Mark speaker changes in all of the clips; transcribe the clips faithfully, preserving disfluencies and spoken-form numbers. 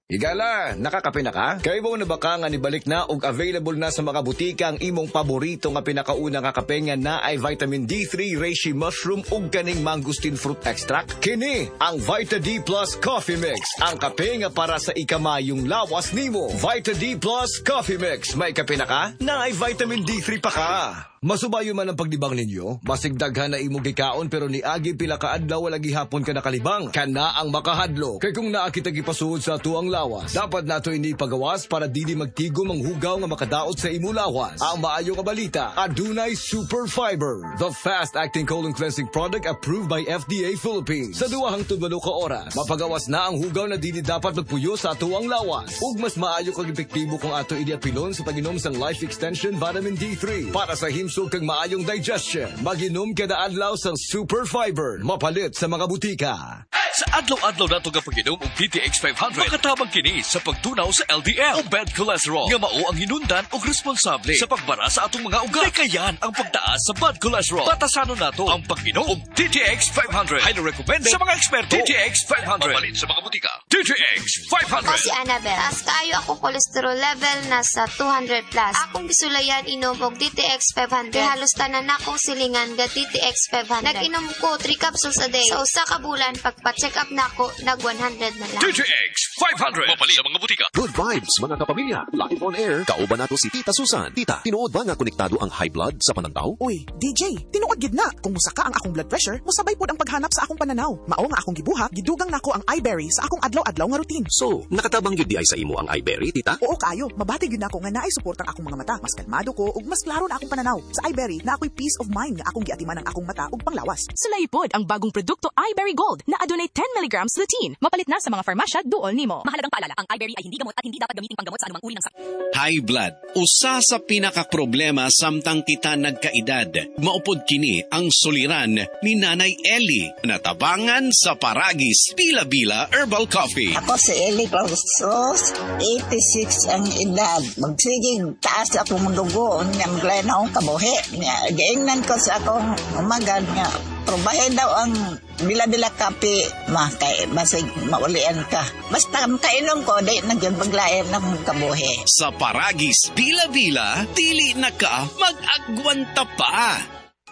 Speaker 1: Higala, nakakape na ka? Kay mo na baka nga nibalik na og available na sa mga butika ang imong paborito nga pinakauna nga kape nga na ay vitamin D three, reishi mushroom ug kaning mangosteen fruit extract? Kini ang Vita D Plus Coffee Mix, ang kape nga para sa ikamayong lawas nimo. Vita D Plus Coffee Mix, may kape na ka? Na ay vitamin D three pa ka. Masubayo man ang pagdibang ninyo, basig daghan na imong gikaon pero niagi pila ka adlaw wala gihapon ka nakalibang. Kana ang makahadlo. Kay kung naa kita gipasuod sa tuang lawas, dapat nato ini pagawas para dili magtigom ang hugaw nga makadaot sa imo lawas. Ang maayo nga balita, adunay super fiber, the fast-acting colon cleansing product approved by F D A Philippines. Sa duwa hangtod walo ka oras, mapagawas na ang hugaw na dili dapat magpuyo sa tuang lawas. Ug mas maayo kag epektibo kung ato ini apilon sa pag-inom sang Life Extension Vitamin D three para sa himsog kag maayong digestion. Mag-inom kada adlaw sang super fiber, mapalit sa mga butika.
Speaker 2: Sa adlaw-adlaw nato nga pag-inom og D T X five hundred, makatabang kini sa pagtunaw sa L D L o bad cholesterol nga mao ang hinundan og responsable sa pagbara sa atong mga ugat. Kayan ang pagtaas sa bad cholesterol. Batasanon nato ang pag-inom og D T X five hundred. Highly recommended sa mga eksperto. D T X five hundred. Mapalit sa mga butika. D T X five hundred.
Speaker 3: Ako si Annabelle. Taas kaayo akong cholesterol level nasa two hundred plus. Akong gisulayan inom og D T X five hundred. Kaya halos tanan akong silingan ga D T X five hundred. Nag-inom ko three capsules a day. Sa usa ka bulan pagpa-check up na ako, nag one hundred na lang.
Speaker 2: D T X five hundred. Mapalit sa mga butika.
Speaker 4: Good vibes, mga kapamilya. Live on air. Kauban nato si Tita Susan. Tita, tinuod ba nga konektado ang high blood sa panandaw?
Speaker 5: Uy, D J, tinuod gid na. Kung musaka ang akong blood pressure, musabay pod ang paghanap sa akong pananaw. Mao nga akong gibuhat, gidugang nako ang iBerry sa akong adlaw-adlaw nga routine.
Speaker 4: So, nakatabang yun di ay sa imo ang iBerry, Tita?
Speaker 5: Oo kayo, mabati yun nako nga naay support ang akong mga mata. Mas kalmado ko ug mas klaro na akong pananaw. Sa iBerry, na ako'y peace of mind nga akong giatiman ang akong mata ug panglawas.
Speaker 6: Sulaipod ang bagong produkto iBerry Gold na adunay ten milligrams lutein. Mapalit na sa mga farmasya duol nimo. Mahalagang paalala, ang iBerry ay hindi gamot at hindi dapat gamitin panggamot sa anumang uri ng sakit.
Speaker 7: High blood, usa sa pinakaproblema samtang kita nagkaedad. Maupod kini ang suliran ni Nanay Ellie, natabangan sa Paragis Bila-Bila Herbal Coffee.
Speaker 8: Ako si Ellie Pausos, eighty-six ang edad. Magsiging taas akong dugo, niya maglayan akong kabuhi. Gaingnan ko sa akong umagan nga. Probahe daw ang bila-bila kape, makay, basig maulian ka. Basta kainom ko, di nagyan paglayan ng kabuhi.
Speaker 7: Sa Paragis Bila-Bila, dili na ka mag-agwanta pa.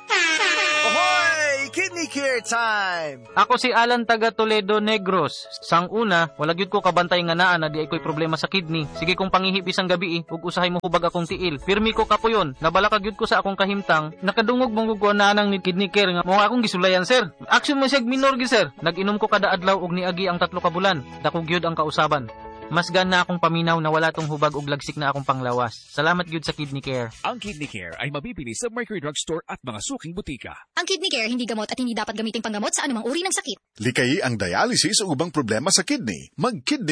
Speaker 9: Ahoy! Kidney Care time!
Speaker 10: Ako si Alan taga Toledo Negros. Sang una, wala gyud ko kabantay nga naa na di ay ko'y problema sa kidney. Sige kong pangihip isang gabi eh, ug usahay mo hubag akong tiil. Pirmi ko kapuyon, nabala ka gyud ko sa akong kahimtang, nakadungog mong guguan na nang ni Kidney Care nga mo akong gisulayan sir. Action man seg minor gi sir. Nag-inom ko kada adlaw og niagi ang tatlo ka bulan. Dako gyud ang kausaban. Mas gana akong paminaw na wala tong hubag ug lagsik na akong panglawas. Salamat gyud sa Kidney Care.
Speaker 2: Ang Kidney Care ay mabibili sa Mercury Drug Store at mga suking butika.
Speaker 6: Ang Kidney Care hindi gamot at hindi dapat gamitin panggamot sa anumang uri ng sakit.
Speaker 11: Likayi ang dialysis o ubang problema sa kidney. Mag-kidney